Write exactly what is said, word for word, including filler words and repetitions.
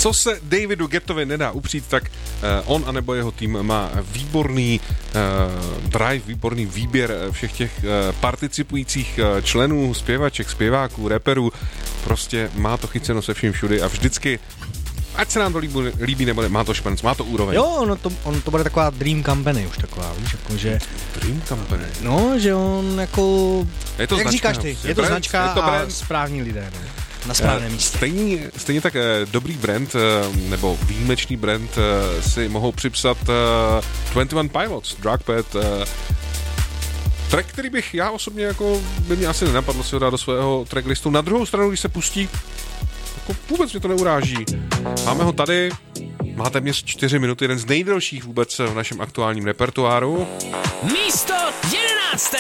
Co se Davidu Guettovi nedá upřít, tak on anebo jeho tým má výborný drive, výborný výběr všech těch participujících členů, zpěvaček, zpěváků, rapperů. Prostě má to chyceno se vším všudy a vždycky, ať se nám to líbí, líbí nebo ne, má to špenc, má to úroveň. Jo, ono to, on to bude taková dream company už taková, víš, jako že... Dream company? No, že on jako... Je to jak značka, říkáš ty, je to brand, značka je to a správní lidé, no. Na správném místě. Stejný, stejně tak dobrý brand, nebo výjimečný brand si mohou připsat Twenty One Pilots, Drug Pad. Track, který bych já osobně jako by mě asi nenapadlo si ho dát do svého tracklistu. Na druhou stranu, když se pustí, jako vůbec mě to neuráží. Máme ho tady, má téměř čtyři minuty, jeden z nejdelších vůbec v našem aktuálním repertoáru. Místo